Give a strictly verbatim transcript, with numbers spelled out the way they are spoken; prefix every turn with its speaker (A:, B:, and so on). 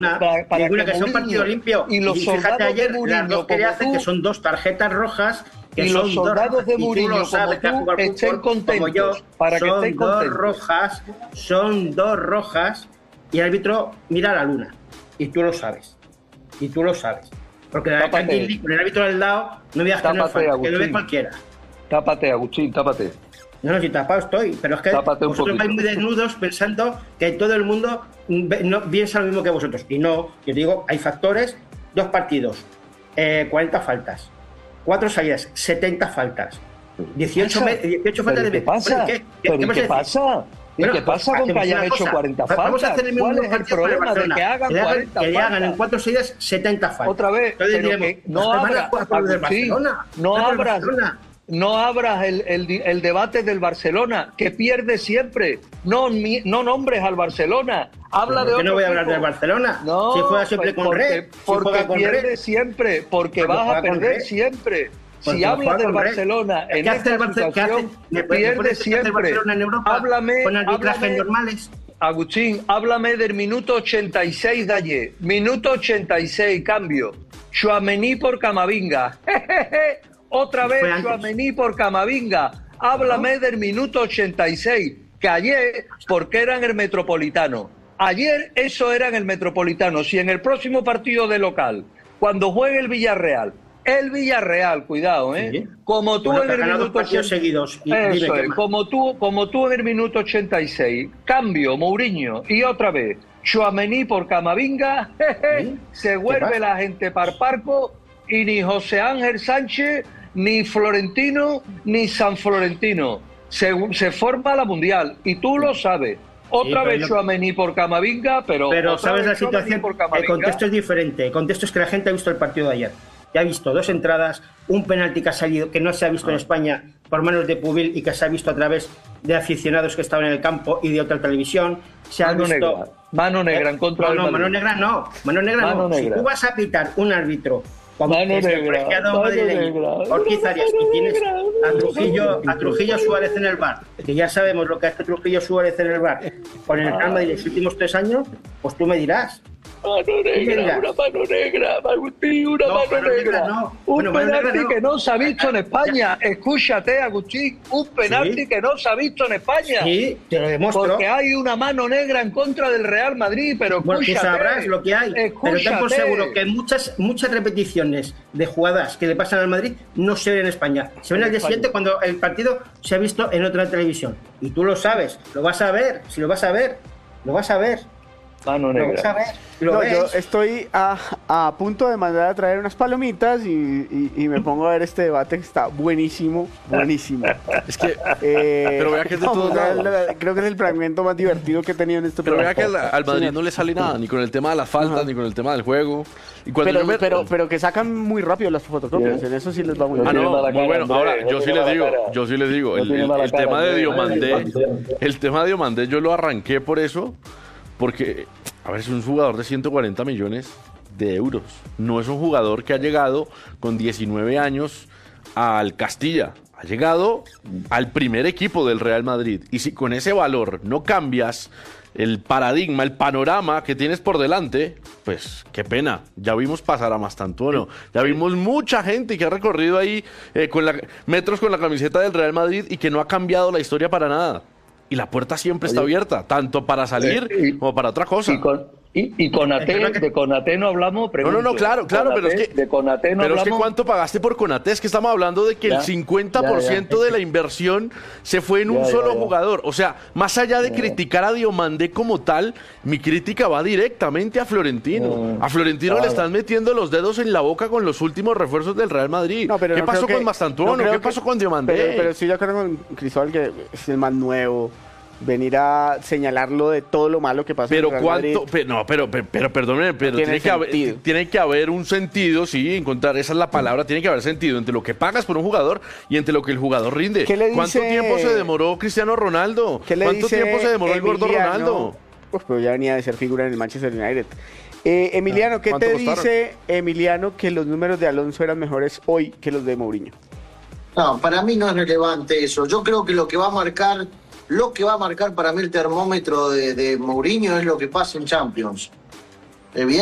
A: para, para
B: ninguna
A: que,
B: que sea un partido limpio.
A: Y los
B: y fíjate ayer,
A: Mourinho,
B: las dos que le hacen,
A: tú,
B: que son dos tarjetas rojas. Que
A: y
B: son
A: los soldados
B: dos,
A: de Mourinho, como tú, estén contentos,
B: como yo,
A: para que
B: son
A: estén
B: dos
A: contentos.
B: rojas, son dos rojas, y el árbitro mira a la luna. Y tú lo sabes. Y tú lo sabes. Porque aquí, con el árbitro al lado, no veas que no es falta, que lo ve cualquiera.
A: Tápate, Agustín, tápate.
B: No, no, si tapado estoy, pero es que
A: tápate
B: vosotros vais muy desnudos pensando que todo el mundo no, piensa lo mismo que vosotros. Y no, yo digo, hay factores, dos partidos, eh, cuarenta faltas, cuatro salidas, setenta faltas, dieciocho, me, dieciocho faltas de...
A: ¿Qué pasa?
B: ¿Qué,
A: qué, ¿Qué, ¿qué pasa? ¿Y bueno, qué pasa con que hayan hecho cuarenta faltas?
B: Vamos a hacer el
A: ¿Cuál es el problema de que hagan
B: que
A: cuarenta
B: que le
A: faltas?
B: hagan en cuatro salidas setenta faltas.
A: Otra vez,
B: Entonces,
A: pero
B: diremos,
A: que no abras, Agustín, no abras, no abras el, el, el debate del Barcelona, que pierde siempre. No, no nombres al Barcelona. Habla de
B: ¿Por qué
A: otro
B: no voy a hablar
A: tipo?
B: del Barcelona?
A: No,
B: si juega siempre
A: pues
B: con
A: porque,
B: Red. Si
A: porque
B: juega con
A: pierde
B: Red.
A: siempre, porque vas a perder siempre.
B: Pues
A: si hablas del Barcelona en esta situación, pierde siempre.
B: En Europa,
A: háblame,
B: con arbitrajes
A: háblame,
B: normales.
A: Agustín, háblame del minuto ochenta y seis de ayer. Minuto ochenta y seis, cambio. Tchouaméni por Camavinga. Otra vez Tchouaméni por Camavinga. Háblame del minuto ochenta y seis, que ayer, porque era en el Metropolitano. Ayer eso era en el Metropolitano. Si en el próximo partido de local, cuando juegue el Villarreal, el Villarreal, cuidado, ¿eh? Sí. Como tú bueno, en el minuto
B: ochenta y seis seguidos. Y
A: eso es, como tú, como tú en el minuto ochenta y seis, cambio Mourinho y otra vez Tchouaméni por Camavinga, ¿Sí? se vuelve la gente par parco y ni José Ángel Sánchez, ni Florentino, ni San Florentino. Se, se forma la Mundial y tú lo sabes. Otra sí, vez Tchouaméni yo... por Camavinga, pero...
B: Pero sabes la situación, el contexto es diferente. El contexto es que la gente ha visto el partido de ayer. Ya ha visto dos entradas, un penalti que ha salido, que no se ha visto ah. en España por manos de Pubil y que se ha visto a través de aficionados que estaban en el campo y de otra televisión. Se
A: mano
B: ha visto...
A: negra, mano negra en contra
B: no,
A: del
B: no, mano negra no, mano negra
A: mano
B: no.
A: Negra.
B: Si tú vas a pitar un árbitro como
A: mano
B: este,
A: negra, mano negra,
B: Ortiz Arias, y tienes a Trujillo, a Trujillo Suárez en el bar, que ya sabemos lo que hace Trujillo Suárez en el bar con el Real Madrid los últimos tres años, pues tú me dirás.
A: Mano negra, una mano negra, Agustín, una
B: no,
A: mano,
B: mano
A: negra.
B: negra no.
A: Un
B: bueno,
A: penalti
B: no.
A: que no se ha visto en España. Escúchate, Agustín, un penalti ¿Sí? que no se ha visto en España.
B: Sí, te lo demuestro.
A: Porque hay una mano negra en contra del Real Madrid, pero escúchate.
B: Bueno, tú sabrás lo que hay.
A: Escúchate.
B: Pero ten por seguro que muchas, muchas repeticiones de jugadas que le pasan al Madrid no se ven en España. Se ven al día siguiente cuando el partido se ha visto en otra televisión. Y tú lo sabes, lo vas a ver, si lo vas a ver, lo vas a ver.
A: Mano negra.
B: Lo vas a ver. ¿Lo
C: no, yo estoy a, a punto de mandar a traer unas palomitas y, y, y me pongo a ver este debate que está buenísimo, buenísimo.
D: Es que,
C: eh,
D: pero vea que es de todo.
C: Creo que es el fragmento más divertido que he tenido en este
D: pero
C: programa.
D: Pero vea que al, al Madrid sí, no le sale nada, ni con el tema de las faltas, Ajá. ni con el tema del juego. Y cuando
C: pero,
D: me...
C: pero, pero que sacan muy rápido las fotocopias, sí. en eso sí les va muy bien.
D: Ah, no, muy bueno. Ahora, yo sí les digo, yo sí les digo, el, el, el tema de Diomandé, el tema de Diomandé yo lo arranqué por eso, porque... A ver, es un jugador de ciento cuarenta millones de euros. No es un jugador que ha llegado con diecinueve años al Castilla. Ha llegado al primer equipo del Real Madrid. Y si con ese valor no cambias el paradigma, el panorama que tienes por delante, pues qué pena. Ya vimos pasar a Mastantuono. Ya vimos mucha gente que ha recorrido ahí eh, con la, metros con la camiseta del Real Madrid y que no ha cambiado la historia para nada. Y la puerta siempre está abierta, tanto para salir y, como para otra cosa.
A: Y con, y, y Konaté, de Konaté no hablamos.
D: Pregunto. No, no, no, claro, claro,
A: Konaté,
D: pero es que,
A: de Konaté no
D: pero
A: hablamos.
D: es que ¿cuánto pagaste por Konaté? Es que estamos hablando de que ya, el cincuenta por ciento ya, ya. de la inversión se fue en un ya, solo ya, ya. jugador. O sea, más allá de ya, criticar a Diomandé como tal, mi crítica va directamente a Florentino. Ya, a Florentino claro. le están metiendo los dedos en la boca con los últimos refuerzos del Real Madrid. No, pero ¿Qué no pasó con Mastantuono? No ¿Qué pasó que, con Diomandé?
C: Pero, pero sí, yo creo con Cristóbal que es el más nuevo. Venir a señalarlo de todo lo malo que pasa
D: pero
C: en el Real
D: cuánto
C: Madrid.
D: pero, no pero pero, pero perdóneme pero tiene, tiene que haber tiene que haber un sentido, sí, encontrar, esa es la palabra, tiene que haber sentido entre lo que pagas por un jugador y entre lo que el jugador rinde.
C: ¿Qué le dice,
D: ¿Cuánto tiempo se demoró Cristiano Ronaldo?
C: ¿Qué le
D: ¿Cuánto
C: dice
D: tiempo se demoró
C: Emiliano?
D: el gordo Ronaldo?
C: Pues, pues ya venía de ser figura en el Manchester United. Eh, Emiliano, ¿qué te costaron? Dice Emiliano que los números de Alonso eran mejores hoy que los de Mourinho?
E: No, para mí no es relevante eso. Yo creo que lo que va a marcar Lo que va a marcar para mí el termómetro de, de Mourinho es lo que pasa en Champions. Evidentemente.